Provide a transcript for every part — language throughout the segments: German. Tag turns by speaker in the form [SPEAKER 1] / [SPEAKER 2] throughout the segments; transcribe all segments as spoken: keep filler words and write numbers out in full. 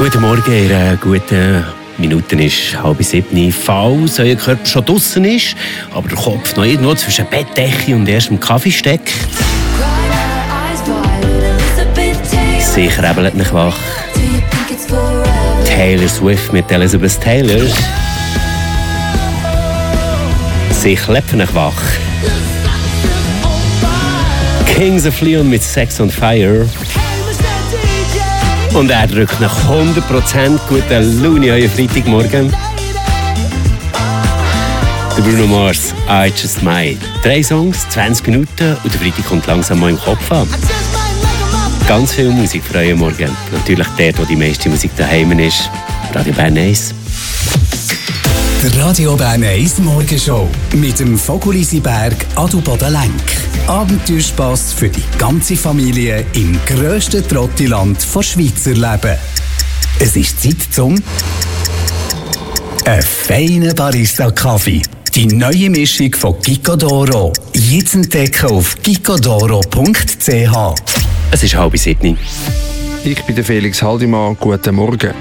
[SPEAKER 1] Guten Morgen, ihr guten Minuten ist halb sieben. Falls euer Körper schon draussen ist, aber der Kopf noch irgendwo zwischen Bettdecke und erstem Kaffee steckt. Sicher ebelt nicht wach. Taylor Swift mit Elizabeth Taylor. Sie klebt nicht wach. Kings of Leon mit Sex on Fire. Und er drückt nach hundert Prozent guten Laune euren Freitagmorgen. Der Bruno Mars, I Just Might. Drei Songs, zwanzig Minuten und der Freitag kommt langsam mal im Kopf an. Ganz viel Musik für euren Morgen. Natürlich dort, wo die meiste Musik daheim ist. Radio Bern eins.
[SPEAKER 2] Der Radio Bern eins Morgenshow mit dem Fokulisberg Adelboden Lenk. Abenteuerspass für die ganze Familie im grössten Trottiland der Schweiz erleben. Es ist Zeit zum ein feiner Barista-Kaffee. Die neue Mischung von Gicodoro. Jetzt entdecken auf gicodoro punkt c h.
[SPEAKER 1] Es ist halb sieben.
[SPEAKER 3] Ich bin der Felix Haldimann. Guten Morgen.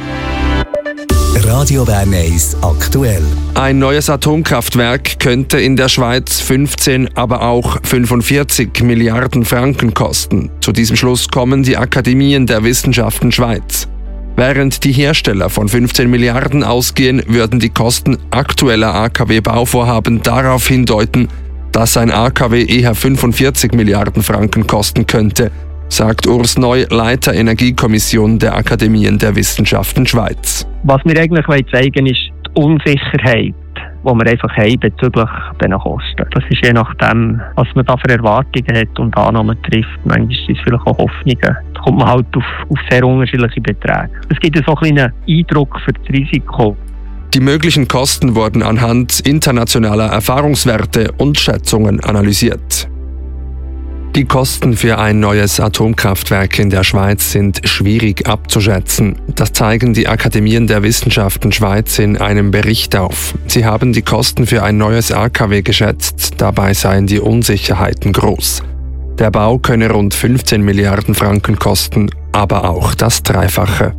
[SPEAKER 2] Radio Bern eins aktuell.
[SPEAKER 3] Ein neues Atomkraftwerk könnte in der Schweiz fünfzehn, aber auch fünfundvierzig Milliarden Franken kosten. Zu diesem Schluss kommen die Akademien der Wissenschaften Schweiz. Während die Hersteller von fünfzehn Milliarden ausgehen, würden die Kosten aktueller A K W-Bauvorhaben darauf hindeuten, dass ein A K W eher fünfundvierzig Milliarden Franken kosten könnte, sagt Urs Neu, Leiter Energiekommission der Akademien der Wissenschaften Schweiz.
[SPEAKER 4] Was wir eigentlich zeigen wollen, ist die Unsicherheit, die wir einfach haben bezüglich diesen Kosten. Das ist je nachdem, was man da für Erwartungen hat und Annahmen trifft. Manchmal sind es vielleicht auch Hoffnungen. Da kommt man halt auf, auf sehr unterschiedliche Beträge. Es gibt so einen kleinen Eindruck für das Risiko.
[SPEAKER 3] Die möglichen Kosten wurden anhand internationaler Erfahrungswerte und Schätzungen analysiert. Die Kosten für ein neues Atomkraftwerk in der Schweiz sind schwierig abzuschätzen. Das zeigen die Akademien der Wissenschaften Schweiz in einem Bericht auf. Sie haben die Kosten für ein neues A K W geschätzt, dabei seien die Unsicherheiten groß. Der Bau könne rund fünfzehn Milliarden Franken kosten, aber auch das Dreifache.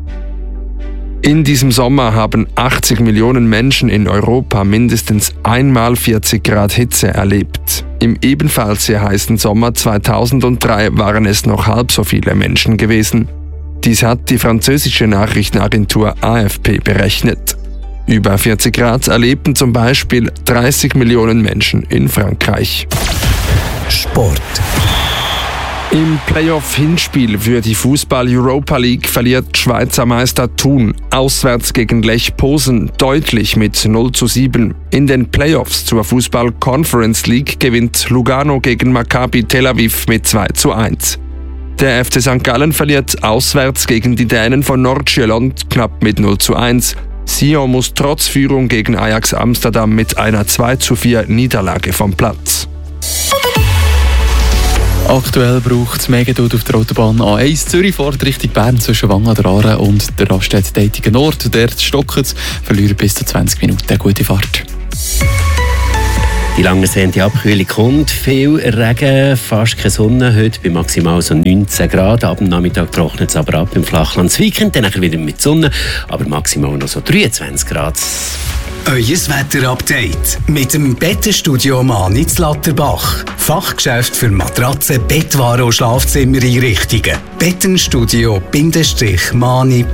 [SPEAKER 3] In diesem Sommer haben achtzig Millionen Menschen in Europa mindestens einmal vierzig Grad Hitze erlebt. Im ebenfalls sehr heißen Sommer zweitausenddrei waren es noch halb so viele Menschen gewesen. Dies hat die französische Nachrichtenagentur A F P berechnet. Über vierzig Grad erlebten zum Beispiel dreißig Millionen Menschen in Frankreich.
[SPEAKER 2] Sport.
[SPEAKER 3] Im Playoff-Hinspiel für die Fußball-Europa League verliert Schweizer Meister Thun auswärts gegen Lech Posen deutlich mit null zu sieben. In den Playoffs zur Fußball-Conference League gewinnt Lugano gegen Maccabi Tel Aviv mit zwei zu eins. Der F C Sankt Gallen verliert auswärts gegen die Dänen von Nordsjælland knapp mit null zu eins. Sion muss trotz Führung gegen Ajax Amsterdam mit einer zwei zu vier Niederlage vom Platz.
[SPEAKER 5] Aktuell braucht es mehr Geduld auf der Autobahn A eins Zürich fährt Richtung Bern zwischen Wangen an der Aare und der Raststätte Deitigen Nord. Dort stockt es, verlieren bis zu zwanzig Minuten. Gute Fahrt.
[SPEAKER 1] Die lange sehende Abkühlung kommt. Viel Regen, fast keine Sonne. Heute bei maximal so neunzehn Grad. Ab dem Nachmittag trocknet es aber ab im Flachland. Das Weekend dann wieder mit Sonne, aber maximal noch so dreiundzwanzig Grad.
[SPEAKER 2] Euer Wetterupdate mit dem Bettenstudio Mani in Latterbach. Fachgeschäft für Matratzen, Bettwaren und Schlafzimmereinrichtungen. Bettenstudio-Mani